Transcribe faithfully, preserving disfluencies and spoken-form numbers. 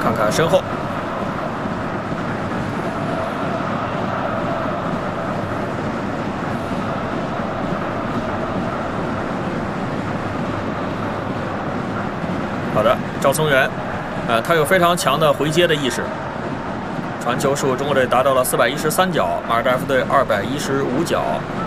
看看身后。 好的，赵聪元，呃，他有非常强的回接的意识。传球数，中国队达到了四百一十三脚，马尔代夫队二百一十五脚。